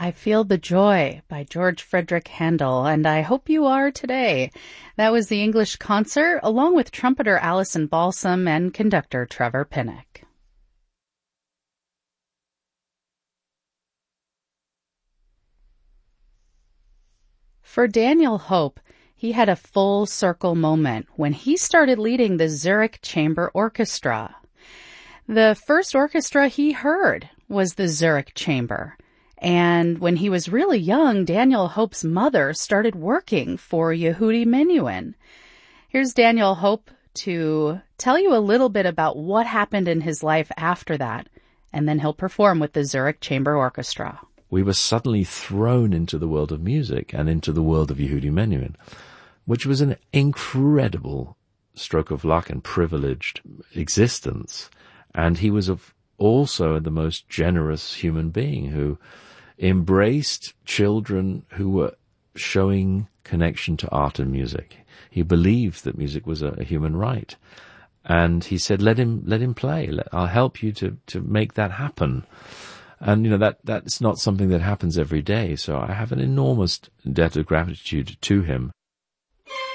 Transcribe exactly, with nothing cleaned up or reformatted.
I Feel the Joy by George Frederick Handel, and I hope you are today. That was the English concert, along with trumpeter Alison Balsam and conductor Trevor Pinnock. For Daniel Hope, he had a full circle moment when he started leading the Zurich Chamber Orchestra. The first orchestra he heard was the Zurich Chamber. And when he was really young, Daniel Hope's mother started working for Yehudi Menuhin. Here's Daniel Hope to tell you a little bit about what happened in his life after that, and then he'll perform with the Zurich Chamber Orchestra. We were suddenly thrown into the world of music and into the world of Yehudi Menuhin, which was an incredible stroke of luck and privileged existence. And he was of also the most generous human being who embraced children who were showing connection to art and music. He believed that music was a, a human right. And he said, let him, let him play. Let, I'll help you to, to make that happen. And, you know, that, that's not something that happens every day. So I have an enormous debt of gratitude to him.